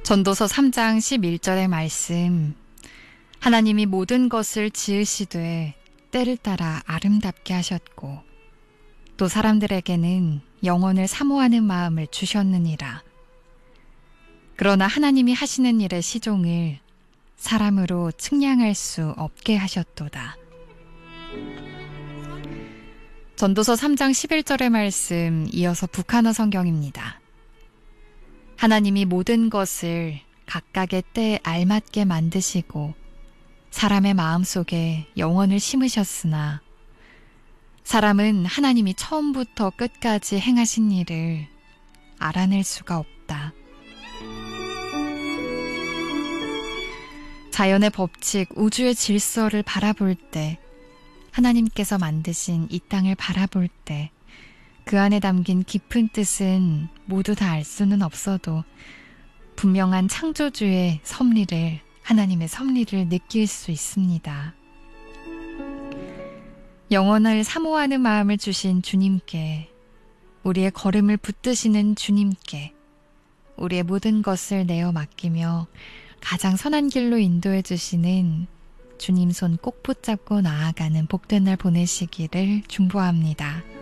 전도서 3장 11절의 말씀. 하나님이 모든 것을 지으시되 때를 따라 아름답게 하셨고 또 사람들에게는 영혼을 사모하는 마음을 주셨느니라. 그러나 하나님이 하시는 일의 시종을 사람으로 측량할 수 없게 하셨도다. 전도서 3장 11절의 말씀, 이어서 북한어 성경입니다. 하나님이 모든 것을 각각의 때에 알맞게 만드시고 사람의 마음속에 영혼을 심으셨으나 사람은 하나님이 처음부터 끝까지 행하신 일을 알아낼 수가 없다. 자연의 법칙, 우주의 질서를 바라볼 때, 하나님께서 만드신 이 땅을 바라볼 때 그 안에 담긴 깊은 뜻은 모두 다 알 수는 없어도 분명한 창조주의 섭리를, 하나님의 섭리를 느낄 수 있습니다. 영혼을 사모하는 마음을 주신 주님께, 우리의 걸음을 붙드시는 주님께 우리의 모든 것을 내어 맡기며 가장 선한 길로 인도해 주시는 주님 손 꼭 붙잡고 나아가는 복된 날 보내시기를 중보합니다.